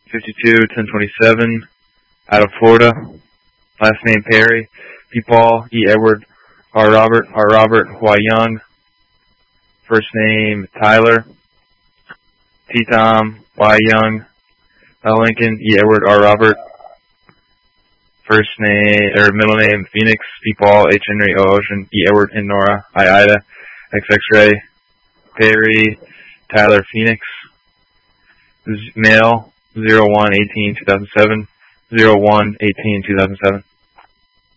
52-1027, out of Florida. Last name Perry. P. Paul, E. Edward, R. Robert, Y. Young. First name Tyler, T. Tom, Y. Young, L. Lincoln, E. Edward, R. Robert. First name, or middle name Phoenix, P. Paul, H. Henry, O. Ocean, E. Edward, N. Nora, I. Ida, X. X-ray, Perry, Tyler, Phoenix. Male, 01-18-2007, 01-18-2007.